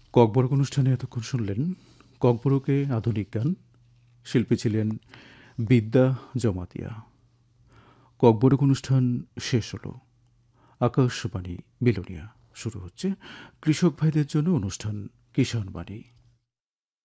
ককবরক অনুষ্ঠানে এতক্ষণ শুনলেন ককবরকে আধুনিক গান। শিল্পী ছিলেন বিদ্যা জমাতিয়া। ককবরক অনুষ্ঠান শেষ হলো। আকাশবাণী বিলোনিয়া। শুরু হচ্ছে কৃষক ভাইদের জন্য অনুষ্ঠান কিষাণ বাণী।